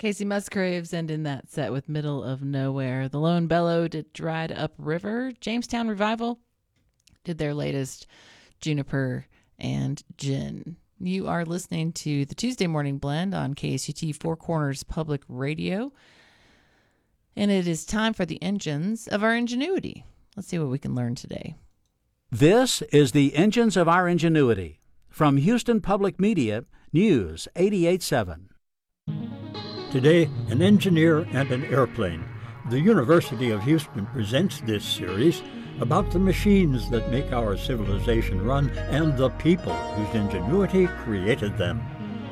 Casey Musgraves ending that set with Middle of Nowhere. The Lone Bellow did Dried Up River. Jamestown Revival did their latest Juniper and Gin. You are listening to the Tuesday Morning Blend on KSUT Four Corners Public Radio. And it is time for the engines of our ingenuity. Let's see what we can learn today. This is the Engines of Our Ingenuity. From Houston Public Media, News 88.7. Today, an engineer and an airplane. The University of Houston presents this series about the machines that make our civilization run and the people whose ingenuity created them.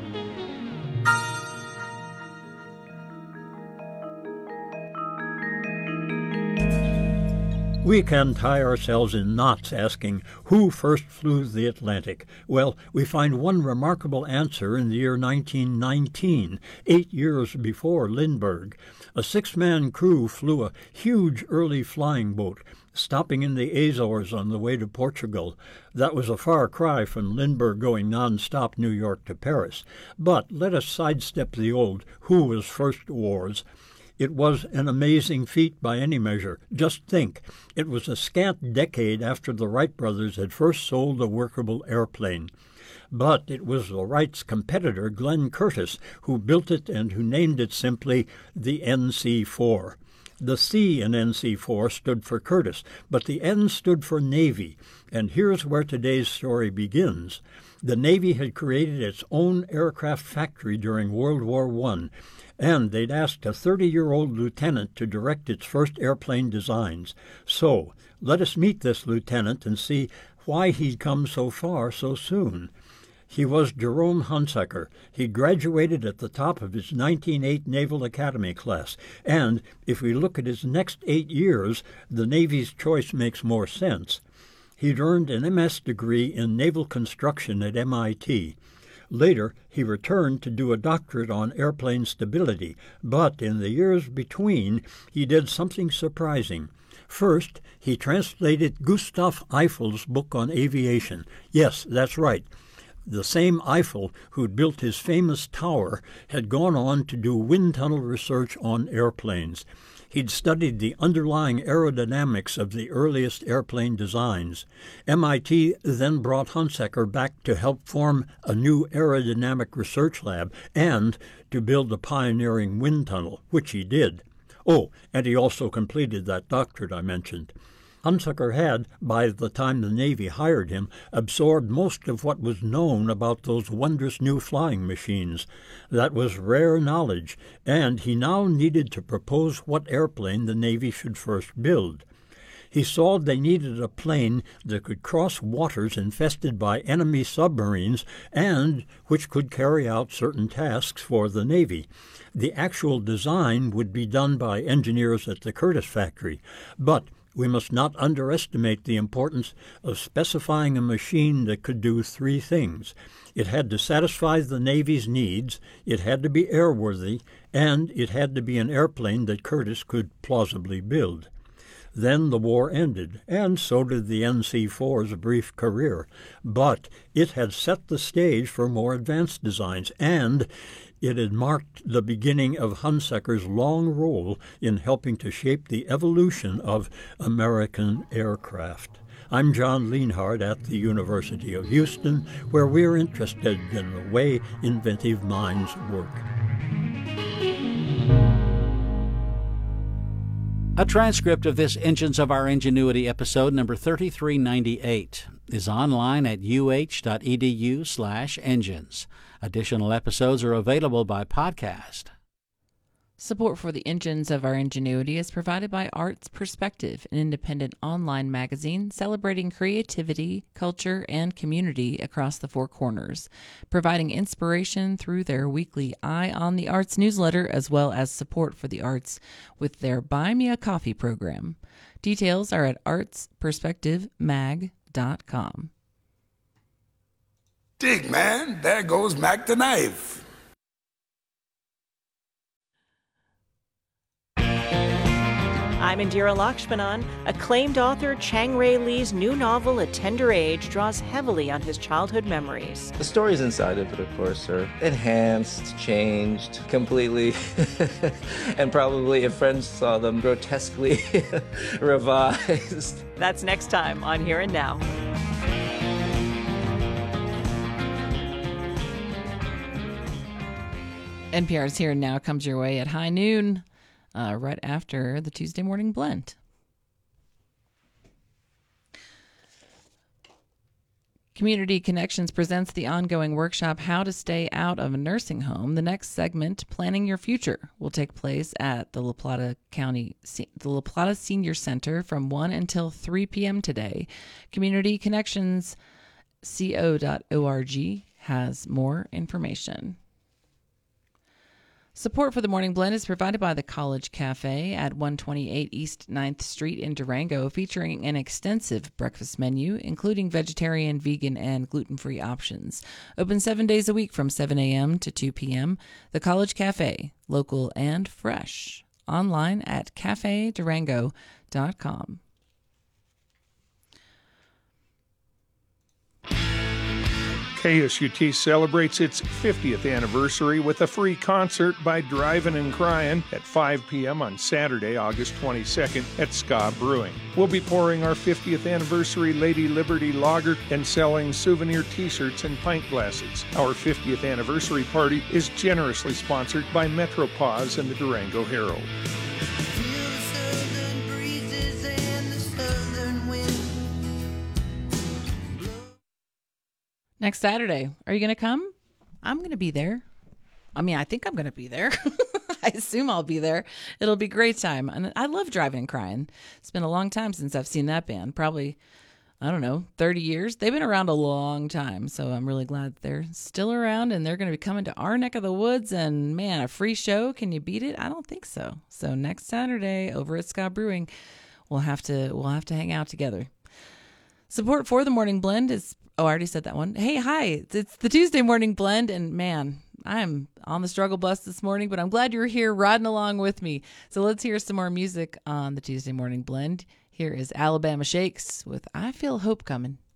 We can tie ourselves in knots asking, who first flew the Atlantic? Well, we find one remarkable answer in the year 1919, 8 years before Lindbergh. A six-man crew flew a huge early flying boat, stopping in the Azores on the way to Portugal. That was a far cry from Lindbergh going non-stop New York to Paris. But let us sidestep the old who was first wars. It was an amazing feat by any measure. Just think, it was a scant decade after the Wright brothers had first sold a workable airplane. But it was the Wrights' competitor, Glenn Curtiss, who built it and who named it simply the NC-4. The C in NC-4 stood for Curtiss, but the N stood for Navy. And here's where today's story begins. The Navy had created its own aircraft factory during World War I, and they'd asked a 30-year-old lieutenant to direct its first airplane designs. So, let us meet this lieutenant and see why he'd come so far so soon. He was Jerome Hunsaker. He graduated at the top of his 1908 Naval Academy class, and if we look at his next 8 years, the Navy's choice makes more sense. He'd earned an MS degree in naval construction at MIT. Later, he returned to do a doctorate on airplane stability, but in the years between, he did something surprising. First, he translated Gustav Eiffel's book on aviation. Yes, that's right. The same Eiffel who'd built his famous tower had gone on to do wind tunnel research on airplanes. He'd studied the underlying aerodynamics of the earliest airplane designs. MIT then brought Hunsaker back to help form a new aerodynamic research lab and to build a pioneering wind tunnel, which he did. Oh, and he also completed that doctorate I mentioned. Hunsaker had, by the time the Navy hired him, absorbed most of what was known about those wondrous new flying machines. That was rare knowledge, and he now needed to propose what airplane the Navy should first build. He saw they needed a plane that could cross waters infested by enemy submarines and which could carry out certain tasks for the Navy. The actual design would be done by engineers at the Curtiss factory, but we must not underestimate the importance of specifying a machine that could do three things. It had to satisfy the Navy's needs, it had to be airworthy, and it had to be an airplane that Curtiss could plausibly build. Then the war ended, and so did the NC-4's brief career. But it had set the stage for more advanced designs, and it had marked the beginning of Hunsaker's long role in helping to shape the evolution of American aircraft. I'm John Lienhard at the University of Houston, where we're interested in the way inventive minds work. A transcript of this Engines of Our Ingenuity episode number 3398 is online at uh.edu/engines. Additional episodes are available by podcast. Support for the Engines of Our Ingenuity is provided by Arts Perspective, an independent online magazine celebrating creativity, culture, and community across the Four Corners, providing inspiration through their weekly Eye on the Arts newsletter, as well as support for the arts with their Buy Me a Coffee program. Details are at artsperspectivemag.com. Dig, man, there goes Mac the Knife. I'm Indira Lakshmanan. Acclaimed author Chang Rae Lee's new novel, A Tender Age, draws heavily on his childhood memories. The stories inside of it, of course, are enhanced, changed completely, and probably if friends saw them, grotesquely revised. That's next time on Here and Now. NPR's Here and Now comes your way at high noon, right after the Tuesday Morning Blend. Community Connections presents the ongoing workshop, How to Stay Out of a Nursing Home. The next segment, Planning Your Future, will take place at the La Plata Senior Center from 1 until 3 p.m. today. CommunityConnectionsCO.org has more information. Support for the Morning Blend is provided by the College Cafe at 128 East 9th Street in Durango, featuring an extensive breakfast menu, including vegetarian, vegan, and gluten-free options. Open 7 days a week from 7 a.m. to 2 p.m. The College Cafe, local and fresh. Online at cafedurango.com. KSUT celebrates its 50th anniversary with a free concert by Drivin' and Cryin' at 5 p.m. on Saturday, August 22nd at Ska Brewing. We'll be pouring our 50th anniversary Lady Liberty Lager and selling souvenir t-shirts and pint glasses. Our 50th anniversary party is generously sponsored by MetroPause and the Durango Herald. Next Saturday, are you going to come? I'm going to be there. I mean, I think I'm going to be there. I assume I'll be there. It'll be a great time. And I love Drivin' and Cryin'. It's been a long time since I've seen that band. Probably, 30 years. They've been around a long time. So I'm really glad they're still around, and they're going to be coming to our neck of the woods. And man, a free show. Can you beat it? I don't think so. So next Saturday over at Ska Brewing, we'll have to hang out together. Support for the Morning Blend is, I already said that one. Hey, hi, it's the Tuesday Morning Blend, and man, I'm on the struggle bus this morning, but I'm glad you're here riding along with me. So let's hear some more music on the Tuesday Morning Blend. Here is Alabama Shakes with I Feel Hope Coming.